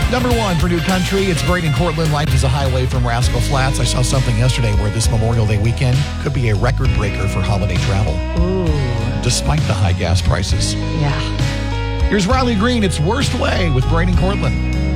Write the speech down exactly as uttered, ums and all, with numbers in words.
Number one for New Country, it's Braden Cortland. Life is a Highway from Rascal Flats. I saw something yesterday where this Memorial Day weekend could be a record breaker for holiday travel. Ooh. Despite the high gas prices. Yeah. Here's Riley Green. It's Worst Way with Braden Cortland.